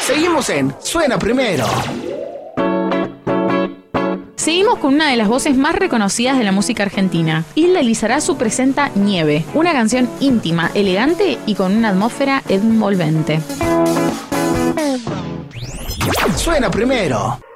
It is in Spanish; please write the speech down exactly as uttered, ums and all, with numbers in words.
Seguimos en Suena Primero. Seguimos con una de las voces más reconocidas de la música argentina. Hilda Lizarazu presenta Nieve, una canción íntima, elegante y con una atmósfera envolvente. Suena Primero.